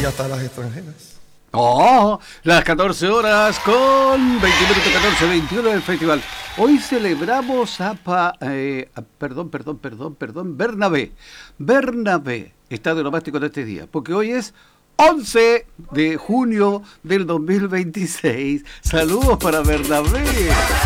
hasta las extranjeras. Oh, las 14 horas con 20 minutos, 14, 21 del festival. Hoy celebramos Bernabé. Bernabé está de nomástico en este día, porque hoy es 11 de junio del 2026. Saludos para Bernabé.